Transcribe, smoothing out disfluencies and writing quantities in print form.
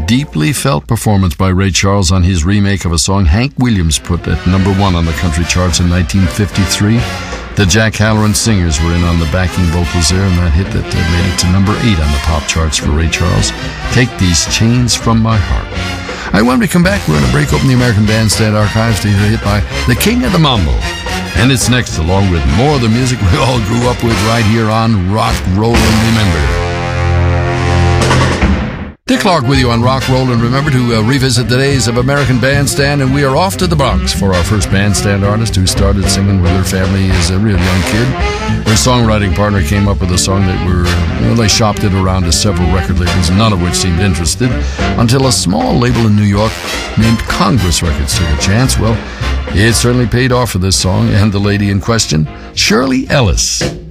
deeply felt performance by Ray Charles on his remake of a song Hank Williams put at number 1 on the country charts in 1953. The Jack Halloran Singers were in on the backing vocals there, and that hit that made it to number 8 on the pop charts for Ray Charles. Take These Chains From My Heart. All right, when we come back, we're going to break open the American Bandstand archives to hear a hit by the King of the Mambo. And it's next, along with more of the music we all grew up with right here on Rock, Roll, and Remember. Dick Clark with you on Rock, Roll, and Remember to revisit the days of American Bandstand, and we are off to the Bronx for our first bandstand artist who started singing with her family as a real young kid. Her songwriting partner came up with a song that they shopped it around to several record labels, none of which seemed interested, until a small label in New York named Congress Records took a chance. Well, it certainly paid off for this song and the lady in question, Shirley Ellis.